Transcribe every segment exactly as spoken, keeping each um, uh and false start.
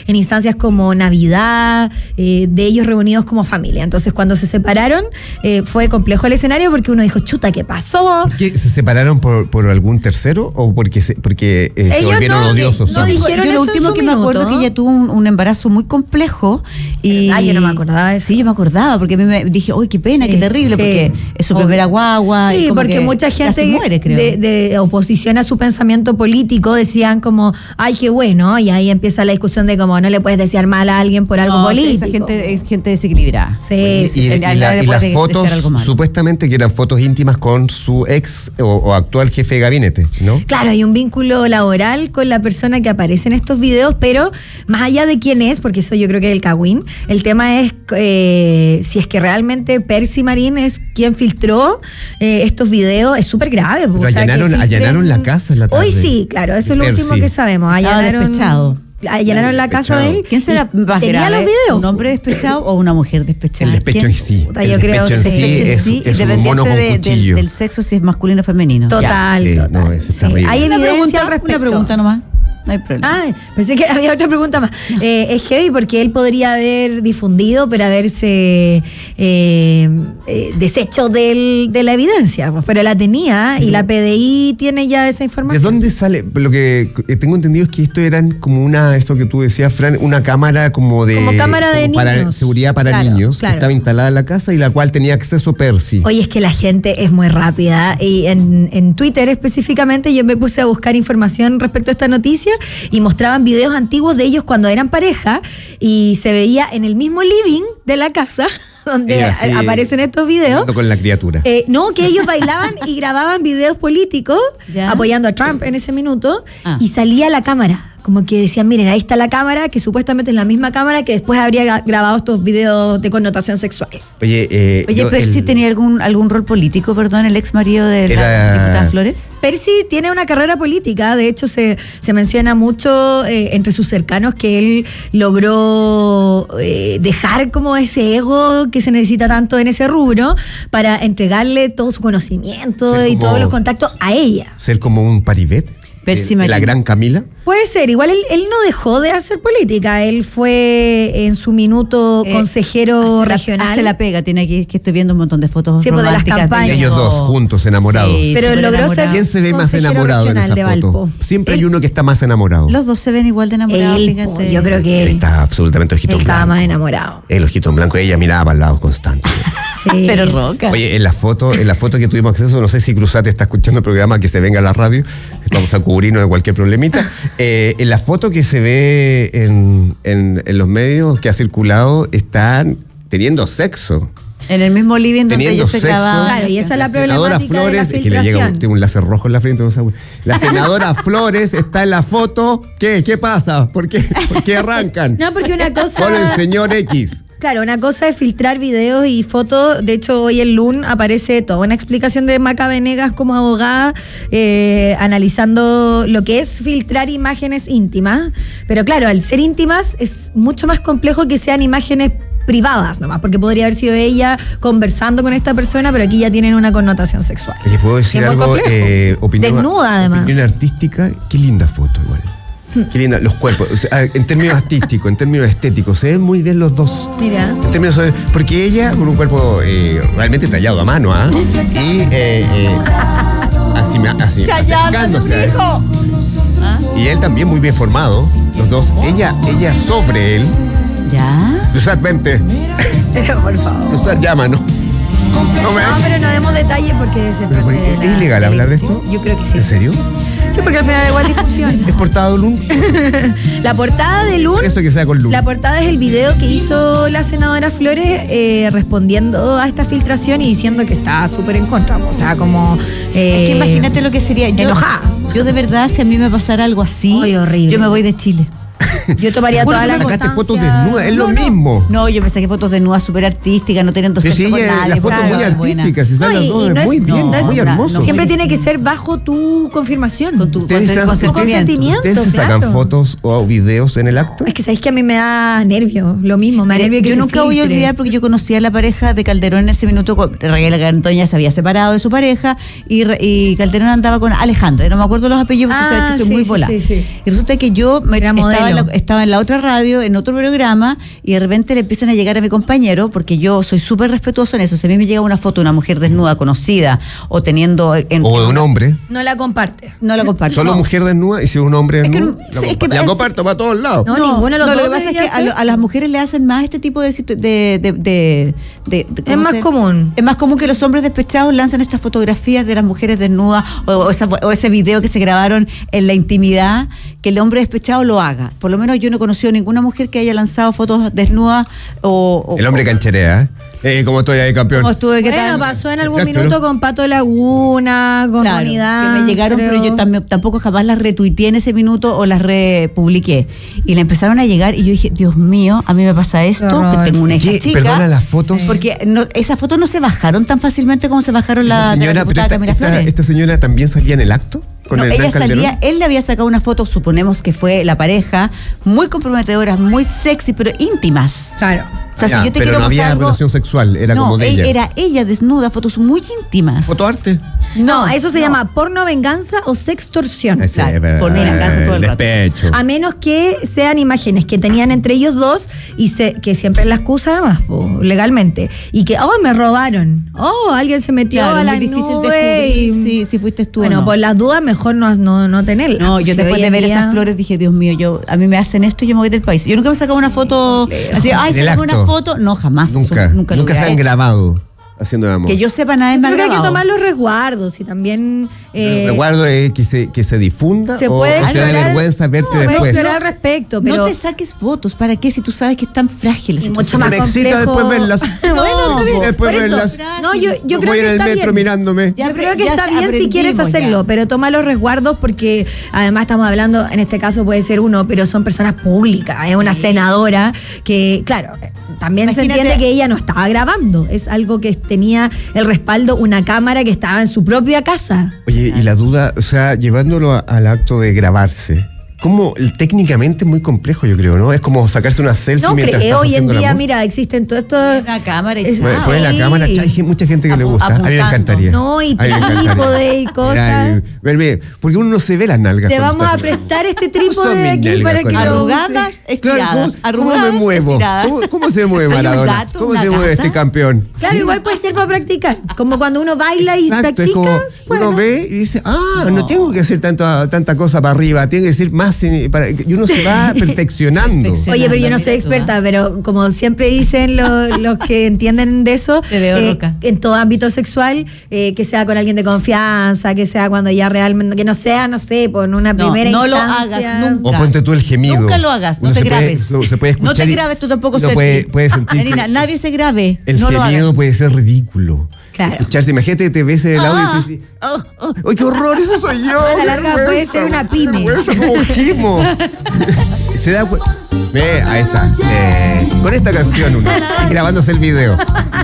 en instancias como Navidad, eh, de ellos reunidos como familia. Entonces, cuando se separaron, eh, fue complejo el escenario porque uno dijo, chuta, ¿qué pasó? ¿Por qué se separaron por, por algún tercero o porque se, porque eh, se volvieron no, odiosos? No dijeron yo lo último que minuto. me acuerdo que ella tuvo un, un embarazo muy complejo y ah, yo no me acordaba de eso. Sí, yo me acordaba porque a mí me dije, uy, qué pena, sí, qué terrible, sí. porque es su primera guagua. Sí, y como porque que mucha gente muere, creo. De, de oposición a su pensamiento político decían como, ay, qué bueno, y ahí empieza la discusión de como no le puedes desear mal a alguien por algo no, político. Esa gente es gente desequilibrada. Sí, y, sí, y, sí. y, la, y las fotos, supuestamente que eran fotos íntimas con su ex o, o actual jefe de gabinete, ¿no? Claro, hay un vínculo laboral con la persona que aparece en estos videos, pero más allá de quién es, porque eso yo creo que es el cagüín, el tema es eh, si es que realmente Percy Marín es quien filtró eh, estos videos, es súper grave. Pero o sea, allanaron, filtren... allanaron la casa en la tarde. Hoy sí, claro, eso es lo Percy. último que sabemos. Allanaron, despechado. Allanaron la casa de él. ¿Quién será más tenía grave? los videos. ¿Un hombre despechado o una mujer despechada? El despecho en sí. Puta, el yo despecho creo en que- sí despecho es, sí, es un mono con de- del, cuchillo. del sexo si es masculino o femenino. Total, Sí, total. no, eso es terrible. Hay Una evidencia pregunta, al respecto. una pregunta nomás. No hay problema. Ah, pensé que había otra pregunta más. Eh, es heavy porque él podría haber difundido, pero haberse eh, eh, deshecho del, de la evidencia. Pues, pero la tenía y la P D I tiene ya esa ¿De información. dónde sale? Lo que tengo entendido es que esto eran como una, esto que tú decías, Fran, una cámara como de... Como cámara de para niños. seguridad para Claro, niños, claro. que estaba instalada en la casa y la cual tenía acceso Percy. Oye, es que la gente es muy rápida y en, en Twitter específicamente yo me puse a buscar información respecto a esta noticia y mostraban videos antiguos de ellos cuando eran pareja y se veía en el mismo living de la casa donde Ella, sí, aparecen estos videos. hablando con la criatura. Eh, no, que ellos bailaban y grababan videos políticos ¿Ya? apoyando a Trump en ese minuto Ah. y salía la cámara. Como que decían, miren, ahí está la cámara, que supuestamente es la misma cámara que después habría ga- grabado estos videos de connotación sexual. Oye, eh, Oye, yo, Percy el- tenía algún algún rol político, perdón, el ex marido de la Era- diputada Flores. Percy tiene una carrera política, de hecho se, se menciona mucho eh, entre sus cercanos que él logró eh, dejar como ese ego que se necesita tanto en ese rubro para entregarle todo su conocimiento Ser y como- todos los contactos a ella. ser como un Paribet. Percy de, de la Marín. gran Camila. Puede ser, igual él, él no dejó de hacer política, él fue en su minuto Eh, consejero hace la- regional. Hace la pega, tiene aquí, que estoy viendo un montón de fotos Sí, pues, de las románticas campañas. Ellos dos, juntos, enamorados. Sí, Pero súper logró ser- enamorados. ¿Quién se ve más consejero enamorado en regional esa de foto? Valpo. Siempre hay Él- uno que está más enamorado. Los dos se ven igual de enamorados, Él, fíjate. po, yo creo que Él él, está absolutamente ojito él en estaba blanco. más enamorado. El ojito en blanco, ella miraba para el lado constante. Sí. Pero roca. Oye, en la foto, en la foto que tuvimos acceso, no sé si Cruzate está escuchando el programa, que se venga a la radio, vamos a cubrirnos de cualquier problemita. Eh, en la foto que se ve en, en, en los medios que ha circulado, están teniendo sexo. En el mismo living donde Teniendo ellos se sexo. grababan. Claro, y esa es la senadora problemática de la Flores, es que le llega un, filtración. tiene un láser rojo en la frente. No sé, la senadora Flores está en la foto. ¿Qué? ¿Qué pasa? ¿Por qué, ¿Por qué arrancan? No, porque una cosa... Con el señor X. Claro, una cosa es filtrar videos y fotos. De hecho, hoy en L U N aparece toda una explicación de Maca Venegas como abogada, eh, analizando lo que es filtrar imágenes íntimas. Pero claro, al ser íntimas es mucho más complejo que sean imágenes privadas nomás, porque podría haber sido ella conversando con esta persona, pero aquí ya tienen una connotación sexual. Oye, ¿puedo decir Es muy algo? complejo. Eh, opinión, Desnuda, además. Opinión artística. Qué linda foto, igual. Qué linda. Los cuerpos. O sea, en términos artísticos, en términos estéticos, se ven muy bien los dos. Mira. En términos de- porque ella con un cuerpo eh, realmente tallado a mano, ¿ah? Y eh, eh, así, me- así acercándose a él. Y él también muy bien formado, los dos. Ella, ella sobre él. ¿Ya? Cruzat, vente. Pero por favor. Cruzat, llámanos. No me. No, pero no demos detalles porque se Pero, pierde ¿es la- ilegal hablar de esto? Yo creo que sí. ¿En serio? Sí, porque al final igual difusión. ¿Es portada de Lun? La portada de L U N. Eso que sea con Lun. La portada es el video que hizo la senadora Flores eh, respondiendo a esta filtración y diciendo que está súper en contra. O sea, como. Eh, Es que imagínate lo que sería. Yo, enojada. Yo de verdad, si a mí me pasara algo así, Ay, horrible. yo me voy de Chile. Yo tomaría ¿Por toda qué la no sacaste constancia. fotos desnudas? Es lo No, no. mismo. No, yo me saqué fotos desnudas súper artísticas, no teniendo Sí, sexo sí, con ella- nadie. la foto claro, muy buena. artística, se No, salen y- las y dos, no es- muy bien, no, muy no, hermoso. no, Siempre muy tiene que bien. ser bajo tu confirmación. Con tu ¿Ustedes con- se- consentimiento. consentimiento. ¿Ustedes se sacan claro. fotos o videos en el acto? Es que sabéis que a mí me da nervio, lo mismo, me da nervio que Yo se nunca voy a filtre. olvidar porque yo conocí a la pareja de Calderón en ese minuto. Raquel Antoña se había separado de su pareja y, Re- y Calderón andaba con Alejandra. No me acuerdo los apellidos porque Ah, sabes que soy sí, muy sí, volada. sí, sí. Y resulta que yo me Era estaba en la, modelo. estaba en la otra radio, en otro programa, y de repente le empiezan a llegar a mi compañero, porque yo soy súper respetuoso en eso. Si a mí me llega una foto de una mujer desnuda conocida o teniendo... En, o de un hombre. No la comparte. No la comparto. Solo no. mujer desnuda, y si un hombre Es que desnudo, no- la, sí, es que compa- la es- comparto para todos lados. No, ninguno de los no, dos lo que pasa es debería que a, ser. lo- a las mujeres le hacen más este tipo de... situ- de, de, de, de- de- Es ¿cómo más se- común. Es más común que los hombres despechados lanzan estas fotografías de las mujeres desnudas o, o, esa- o ese video que se grabaron en la intimidad, que el hombre despechado lo haga. Por lo menos yo no he conocido ninguna mujer que haya lanzado fotos desnudas o... o- El hombre cancherea, ¿eh? Eh, como estoy ahí, campeón. ¿Cómo estuve? ¿Qué Bueno, tal? pasó en algún Exacto, minuto ¿no? con Pato Laguna, con Claro, Unidad. que me llegaron, pero yo también, tampoco jamás las retuiteé en ese minuto o las republiqué. Y le empezaron a llegar y yo dije, Dios mío, a mí me pasa esto, Qué horror. que tengo una hija ¿Qué? chica. Perdona, las fotos. Porque no, esas fotos no se bajaron tan fácilmente como se bajaron la, de la señora, pero diputada esta, Camila esta- Flores. esta señora también salía en el acto con No, el ella Hernán Calderón. salía, él le había sacado una foto, suponemos que fue la pareja, muy comprometedoras, muy sexy, pero íntimas. Claro. O sea, Ya, si yo te pero quiero no había mostrar algo- relación sexual, era no, como de e- ella. era ella desnuda, fotos muy íntimas. Fotoarte. No, eso se no. llama porno venganza o sextorsión. Ese, Claro, eh, poner en casa todo el rato. despecho. A menos que sean imágenes que tenían entre ellos dos y se, que siempre es la excusa además, po, legalmente. Y que, oh, me robaron. Oh, alguien se metió Claro, a la muy difícil nube descubrir y- si, si fuiste tú Bueno, o no. por las dudas mejor no, no, no tenerla. No, yo Si después hoy de en ver día- esas flores dije, Dios mío, yo a mí me hacen esto y yo me voy del país. Yo nunca me he sacado una foto así, ay, En el saco una acto. foto. No, jamás. Nunca, Eso nunca, lo se hubiera han hecho. grabado haciendo el amor. Que yo sepa, nadie Yo me ha creo que hay que grabado. tomar los resguardos y también... eh, ¿Recuerdo eh, que, se, que se difunda se o puede te da explorar- vergüenza verte no, después? puede explorar al respecto, pero... No te saques fotos, ¿para qué? Si tú sabes que están frágiles. Y Entonces, mucho más me excita complejo. después verlas. Bueno, está bien, después por eso. verlas. No, yo, yo creo Voy que en el está metro bien. mirándome. Ya Yo creo que ya está se- bien si quieres aprendimos hacerlo, ya. pero toma los resguardos porque además estamos hablando, en este caso puede ser uno, pero son personas públicas, es una senadora que, claro, también se Imagínate- entiende que ella no estaba grabando, es algo que tenía el respaldo, una cámara que estaba en su propia casa. Oye, y la duda, o sea, llevándolo a- al acto de grabarse, como técnicamente es muy complejo, yo creo, ¿no? Es como sacarse una selfie No mientras creo, estás hoy en haciendo el día, amor. mira, existen todo esto... Una cámara y Es- Fue, chao. fue en la sí. cámara, hay mucha gente que le Apu- gusta. A mí me apuntando. encantaría. No, y A mí me encantaría. trípode y cosas. Ay, ven, ven, porque uno no se ve las nalgas. Te cuando vamos a está haciendo- prestar este ¿Cómo son trípode de mis aquí nalgas para que cuando- lo Arrugadas, uses. estiradas. Claro, ¿cómo, cómo arrugadas, me muevo? estiradas. ¿Cómo, cómo se mueve Soy un Maradona? gato, ¿Cómo una se mueve gata. este campeón? Claro, Sí. igual puede ser para practicar. Como cuando uno baila y Exacto, es practica. como bueno. uno ve y dice, ah, no, No. tengo que hacer tanta, tanta cosa para arriba, tengo que decir más, eh, para, y uno se va perfeccionando. Perfecciona. Oye, pero yo no Mira soy tú, experta, pero como siempre dicen lo- los que entienden de eso, Te veo eh, loca. en todo ámbito sexual, eh, que sea con alguien de confianza, que sea cuando ya realmente, que no sea, no sé, por una No, primera no lo instancia. hagas nunca. O ponte tú el gemido. Nunca lo hagas, no Uno te se puede- grabes. lo- se puede No escuchar te y- grabes tú tampoco, uno Sergi. puede, puede sentir Marina, que nadie se grabe. el no lo gemido hagas. puede ser ridículo. Claro. Escucharse, imagínate que te ves en el audio Ah. y tú dices, ¡ah, ah, ¡ay, qué horror! ¡Eso soy yo! A la qué larga vergüenza, puede ser una qué pyme. vergüenza, como gimo. Se da cu- Ve, ahí está. Eh, con esta canción uno, y grabándose el video.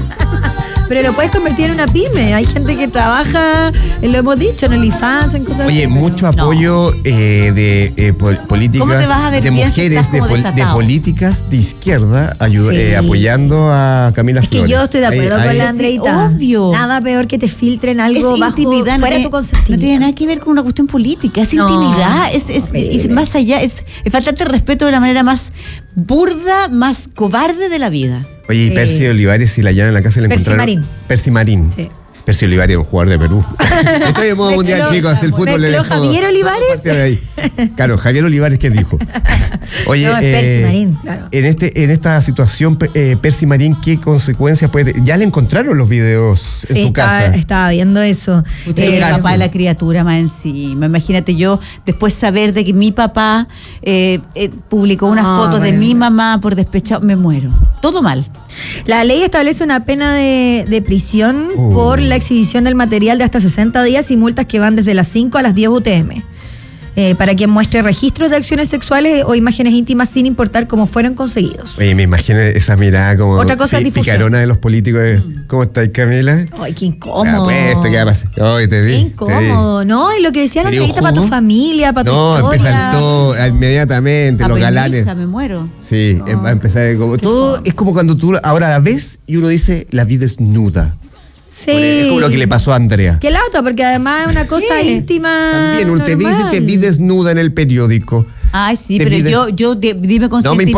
Pero lo puedes convertir en una pyme. Hay gente que trabaja, eh, lo hemos dicho, en OnlyFans, en cosas Oye, así. mucho apoyo eh, de eh, pol- políticas, ¿Cómo te vas a ver de bien si mujeres, estás de, como pol- de desatado? políticas de izquierda ayu- Sí. eh, apoyando a Camila Es que Flores. yo estoy de acuerdo Ahí- con ahí- la Sí, Andreita. obvio. Nada peor que te filtren Es algo bajo intimidad, no fuera tiene, tu consentimiento. no tiene nada que ver con una cuestión política, es No, intimidad, es, es, horrible. es más allá, es, es faltarte el respeto de la manera más burda, más cobarde de la vida. Oye, y Sí. Percy Olivares, si la hallan en la casa le Percy encontraron. Marín. Percy Marín. Sí. Percy Olivares, un jugador de Perú. Estoy en modo Mezcló- mundial, chicos. El fútbol le mezcló dejo. Javier Olivares. parte de ahí. Claro, Javier Olivares, ¿qué dijo? Oye, No, es Percy Marín, claro. en, este, en esta situación, eh, Percy Marín, ¿qué consecuencias puede tener? Ya le encontraron los videos en Sí, su estaba, casa. estaba viendo eso. Pucha, Eh, el caso. papá de la criatura más encima. Imagínate yo después saber de que mi papá eh, eh, publicó unas Ah, fotos de bueno. mi mamá por despechado. Me muero. Todo mal. La ley establece una pena de, de prisión Oh. por la exhibición del material de hasta sesenta días y multas que van desde las cinco a las diez U T M. Eh, para quien muestre registros de acciones sexuales o imágenes íntimas sin importar cómo fueron conseguidos. Oye, me imagino esa mirada como Otra cosa es pi- difusión. picarona de los políticos. de, ¿Cómo estás, Camila? Ay, qué Ah, incómodo. pues esto que va a pasar. Ay, te vi. Qué te vi. incómodo, ¿no? Y lo que decía la ¿Quería un Andreita para tu jugo? familia, para tu No, historia. empiezan todo inmediatamente, los Aprendiza, galanes. me muero. Sí, No, em- va a empezar como. qué Todo fome. es como cuando tú ahora la ves y uno dice la vida es nuda. Sí. Es como lo que le pasó a Andrea. Qué lata, porque además es una cosa Sí. íntima. También, un te vi, normal. te vi desnuda en el periódico. Ay, sí, te pero piden- yo, yo de- dime No me consentimiento.